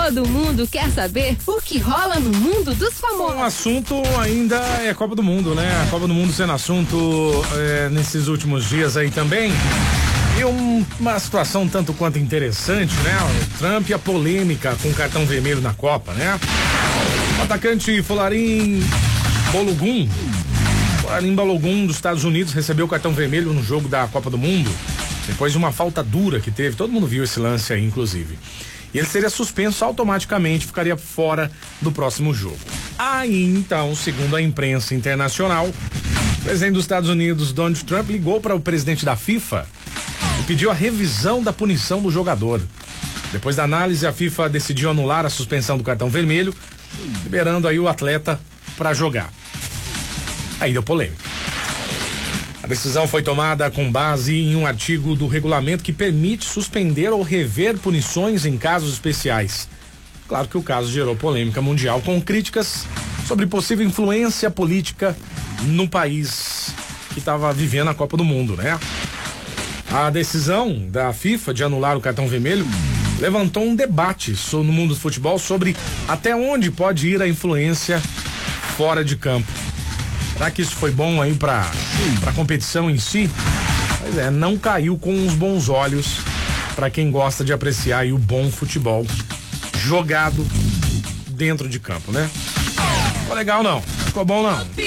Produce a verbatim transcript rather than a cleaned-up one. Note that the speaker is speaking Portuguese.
Todo mundo quer saber o que rola no mundo dos famosos. O assunto ainda é a Copa do Mundo, né? A Copa do Mundo sendo assunto é, nesses últimos dias aí também. E um, uma situação tanto quanto interessante, né? O Trump e a polêmica com o cartão vermelho na Copa, né? O atacante Folarin Balogun, Folarin Balogun dos Estados Unidos recebeu o cartão vermelho no jogo da Copa do Mundo, depois de uma falta dura que teve. Todo mundo viu esse lance aí, inclusive. E ele seria suspenso automaticamente, ficaria fora do próximo jogo. Aí, então, segundo a imprensa internacional, o presidente dos Estados Unidos, Donald Trump, ligou para o presidente da FIFA e pediu a revisão da punição do jogador. Depois da análise, a FIFA decidiu anular a suspensão do cartão vermelho, liberando aí o atleta para jogar. Aí deu polêmica. A decisão foi tomada com base em um artigo do regulamento que permite suspender ou rever punições em casos especiais. Claro que o caso gerou polêmica mundial com críticas sobre possível influência política no país que estava vivendo a Copa do Mundo, né? A decisão da FIFA de anular o cartão vermelho levantou um debate no mundo do futebol sobre até onde pode ir a influência fora de campo. Será que isso foi bom aí para para competição em si? Pois é, não caiu com os bons olhos para quem gosta de apreciar aí o bom futebol jogado dentro de campo, né? Ficou legal não? Ficou bom não?